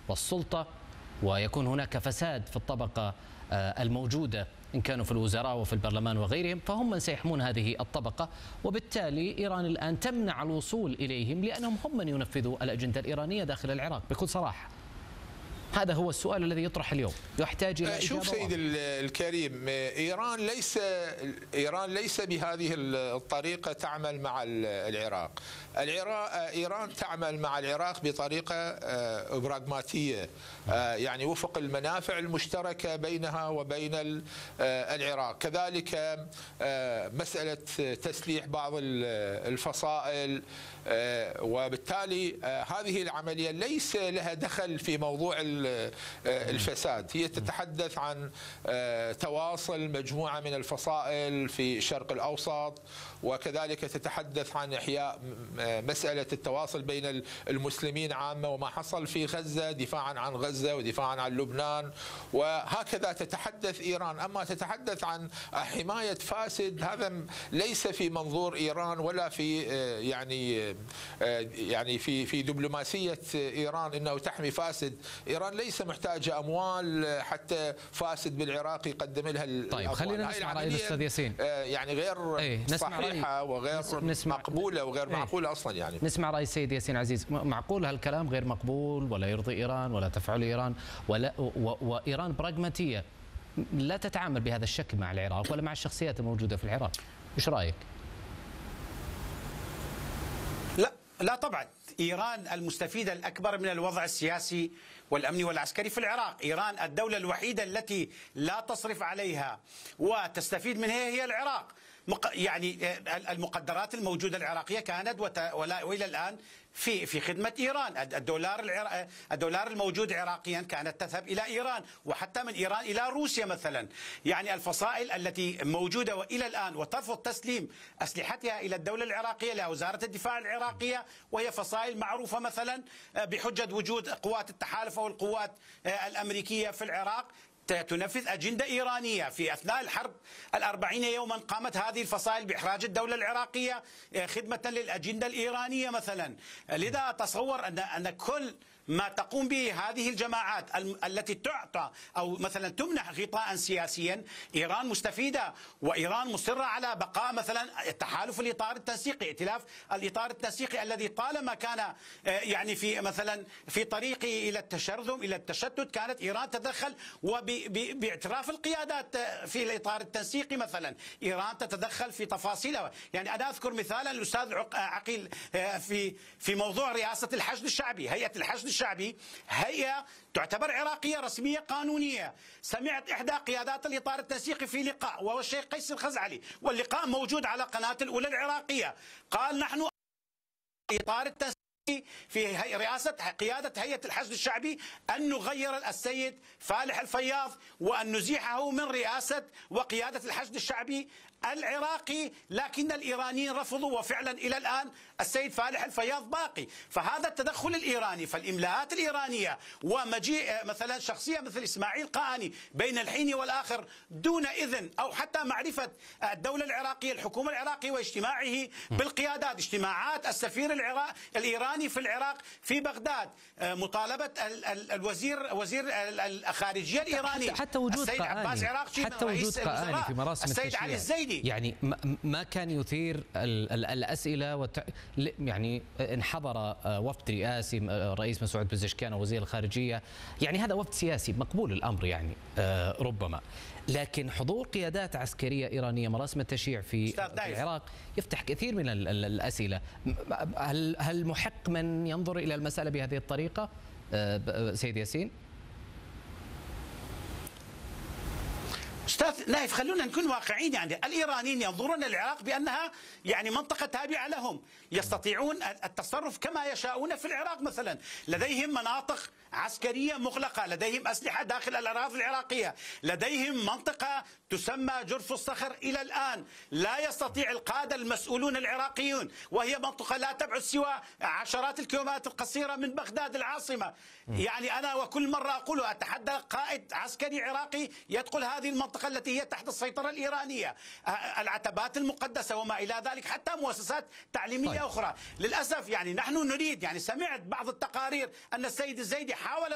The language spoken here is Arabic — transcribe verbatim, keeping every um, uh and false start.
والسلطة، ويكون هناك فساد في الطبقة الموجودة إن كانوا في الوزراء وفي البرلمان وغيرهم، فهم من سيحمون هذه الطبقة، وبالتالي إيران الآن تمنع الوصول إليهم لأنهم هم من ينفذوا الأجندة الإيرانية داخل العراق بكل صراحة. هذا هو السؤال الذي يطرح اليوم، يحتاج إلى إجابة. شوف سيد الكريم، إيران ليس إيران ليس بهذه الطريقة تعمل مع العراق. العراق إيران تعمل مع العراق بطريقة براغماتية، يعني وفق المنافع المشتركة بينها وبين العراق. كذلك مسألة تسليح بعض الفصائل، وبالتالي هذه العملية ليس لها دخل في موضوع الفساد. هي تتحدث عن تواصل مجموعة من الفصائل في الشرق الأوسط، وكذلك تتحدث عن إحياء مسألة التواصل بين المسلمين عامة، وما حصل في غزة دفاعا عن غزة ودفاعا عن لبنان، وهكذا تتحدث إيران. أما تتحدث عن حماية فاسد، هذا ليس في منظور إيران ولا في يعني يعني في في دبلوماسية إيران أنه تحمي فاسد. إيران ليس محتاجة أموال حتى فاسد بالعراق يقدم لها الأموال. طيب خلينا نسمع رأي الأستاذ ياسين. يعني غير ايه صحيحة وغير نسمع مقبولة وغير ايه معقولة أصلا. يعني نسمع رأي السيد ياسين عزيز. معقول هالكلام؟ غير مقبول ولا يرضي إيران ولا تفعل إيران، ولا وإيران براغماتية لا تتعامل بهذا الشكل مع العراق ولا مع الشخصيات الموجودة في العراق. إيش رأيك؟ لا لا طبعا، إيران المستفيدة الأكبر من الوضع السياسي والأمني والعسكري في العراق. إيران الدولة الوحيدة التي لا تصرف عليها وتستفيد منها هي العراق. يعني المقدرات الموجودة العراقية كانت وإلى الآن في في خدمة إيران. الدولار العراق الدولار الموجود عراقيا كانت تذهب إلى إيران، وحتى من إيران إلى روسيا مثلا. يعني الفصائل التي موجودة وإلى الآن وترفض تسليم أسلحتها إلى الدولة العراقية لوزارة الدفاع العراقية، وهي فصائل معروفة مثلا بحجة وجود قوات التحالف أو القوات الأمريكية في العراق تنفذ أجندة إيرانية. في أثناء الحرب الأربعين يوما قامت هذه الفصائل بإحراج الدولة العراقية خدمة للأجندة الإيرانية مثلا. لذا أتصور أن أن كل ما تقوم به هذه الجماعات التي تعطى أو مثلا تمنح غطاء سياسيا، إيران مستفيدة، وإيران مصرة على بقاء مثلا التحالف الإطار التنسيقي، ائتلاف الإطار التنسيقي الذي طالما كان يعني في مثلا في طريقه إلى التشرذم إلى التشتت، كانت إيران تتدخل، وباعتراف القيادات في الإطار التنسيقي مثلا إيران تتدخل في تفاصيلها. يعني أنا أذكر مثالا الأستاذ عقيل في في موضوع رئاسة الحشد الشعبي. هيئة الحشد الشعبي هيئة تعتبر عراقية رسمية قانونية. سمعت إحدى قيادات الإطار التنسيقي في لقاء، وهو الشيخ قيس الخزعلي، واللقاء موجود على قناة الأولى العراقية، قال نحن إطار التنسيقي في رئاسة قيادة هيئة الحشد الشعبي أن نغير السيد فالح الفياض وأن نزيحه من رئاسة وقيادة الحشد الشعبي العراقي، لكن الإيرانيين رفضوا، وفعلا إلى الآن السيد فالح الفياض باقي. فهذا التدخل الإيراني، فالإملاءات الإيرانية ومجيء مثلا شخصية مثل إسماعيل قاني بين الحين والآخر دون إذن أو حتى معرفة الدولة العراقية الحكومة العراقية واجتماعه بالقيادات، اجتماعات السفير العراق الإيراني في العراق في بغداد، مطالبة الوزير وزير الخارجية الإيراني حتى وجود السيد عباس عراقجي حتى وجود قاني في مراسم السيد علي الزيدي. يعني ما كان يثير الأسئلة والت... يعني انحضر وفد رئاسي رئيس مسعود بزشكيان وزير الخارجية، يعني هذا وفد سياسي مقبول الأمر يعني ربما، لكن حضور قيادات عسكرية إيرانية مراسم التشييع في العراق يفتح كثير من الأسئلة. هل هل محق من ينظر إلى المسألة بهذه الطريقة سيد ياسين؟ أستاذ نايف، خلونا نكون واقعيين. يعني الإيرانيين ينظرون للعراق بأنها يعني منطقة تابعة لهم، يستطيعون التصرف كما يشاءون في العراق مثلا. لديهم مناطق عسكرية مغلقة، لديهم أسلحة داخل الأراضي العراقية، لديهم منطقة تسمى جرف الصخر إلى الآن لا يستطيع القادة المسؤولون العراقيون، وهي منطقة لا تبعد سوى عشرات الكيلومترات القصيرة من بغداد العاصمة. يعني أنا وكل مرة أقول أتحدى قائد عسكري عراقي يدخل هذه المنطقة التي هي تحت السيطرة الإيرانية، العتبات المقدسة وما إلى ذلك، حتى مؤسسات تعليمية طيب. أخرى. للأسف يعني نحن نريد، يعني سمعت بعض التقارير أن السيد الزيدي حاول